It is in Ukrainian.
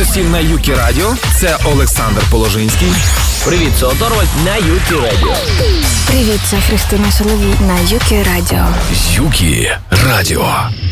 Святослав на Юкі Радіо. Це Олександр Положинський. Привіт, це Оторвальд на Юкі Радіо. Привіт, це Христина Соловій на Юкі Радіо. Юкі Радіо.